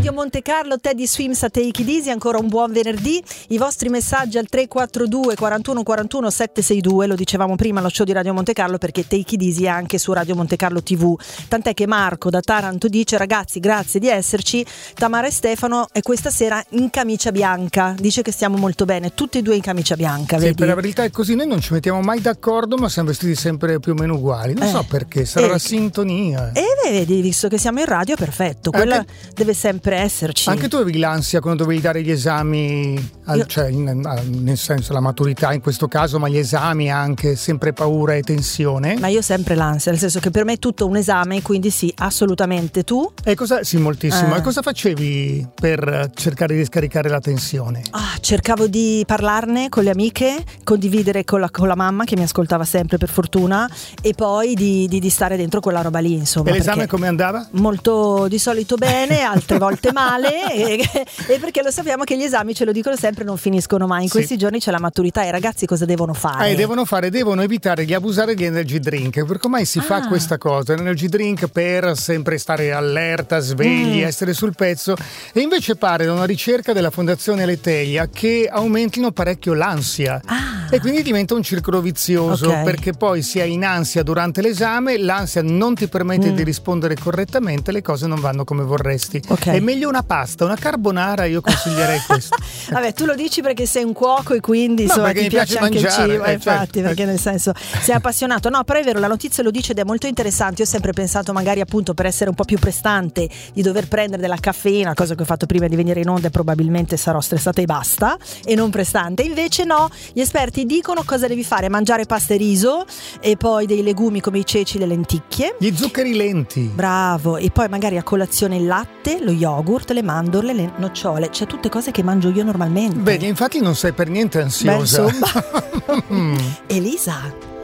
Radio Monte Carlo, Teddy Swims a Take It Easy, ancora un buon venerdì. I vostri messaggi al 342 41 41 762, lo dicevamo prima, lo show di Radio Monte Carlo, perché Take It Easy è anche su Radio Monte Carlo TV. Tant'è che Marco da Taranto dice: ragazzi, grazie di esserci. Tamara e Stefano è questa sera in camicia bianca, dice che stiamo molto bene, tutti e due in camicia bianca. Sì, vedi? per la verità è così, noi non ci mettiamo mai d'accordo, ma siamo vestiti sempre più o meno uguali. Non so perché, sarà la sintonia. E vedi, visto che siamo in radio, perfetto, quella deve sempre esserci. Anche tu avevi l'ansia quando dovevi dare gli esami, cioè nel senso la maturità in questo caso, ma gli esami anche, sempre paura e tensione? Ma io sempre l'ansia, nel senso che per me è tutto un esame, quindi sì, assolutamente. Tu? Sì, moltissimo. E cosa facevi per cercare di scaricare la tensione? Cercavo di parlarne con le amiche, condividere con la mamma che mi ascoltava sempre, per fortuna, e poi di stare dentro quella roba lì, insomma. E l'esame come andava? Molto, di solito bene, altre volte male, e perché lo sappiamo che gli esami, ce lo dicono sempre, non finiscono mai. In questi giorni c'è la maturità, i ragazzi cosa devono fare? Devono evitare di abusare di energy drink. Perché ormai si fa questa cosa, l'energy drink per sempre stare allerta, svegli, essere sul pezzo, e invece pare da una ricerca della Fondazione Aleteia che aumentino parecchio l'ansia. E quindi diventa un circolo vizioso, perché poi si è in ansia durante l'esame, l'ansia non ti permette di rispondere correttamente, le cose non vanno come vorresti. È meglio una pasta, una carbonara, io consiglierei questo. Vabbè, tu lo dici perché sei un cuoco e quindi insomma ti piace anche mangiare, il cibo, infatti, perché nel senso sei appassionato. No, però è vero, la notizia lo dice ed è molto interessante. Io ho sempre pensato, magari appunto per essere un po' più prestante, di dover prendere della caffeina, cosa che ho fatto prima di venire in onda, e probabilmente sarò stressata e basta, e non prestante. Invece no, gli esperti dicono cosa devi fare: mangiare pasta e riso, e poi dei legumi come i ceci, le lenticchie, gli zuccheri lenti. Bravo. E poi magari a colazione il latte, lo yogurt, le mandorle, le nocciole, cioè tutte cose che mangio io normalmente. Vedi, infatti non sei per niente ansiosa. Beh, insomma. Elisa.